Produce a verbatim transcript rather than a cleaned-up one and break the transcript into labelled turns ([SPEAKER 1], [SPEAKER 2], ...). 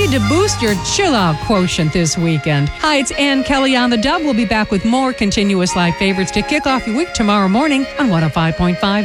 [SPEAKER 1] need to boost your chill out quotient this weekend. Hi, it's Ann Kelly on the Dub. We'll be back with more continuous live favorites to kick off your week tomorrow morning on one oh five point five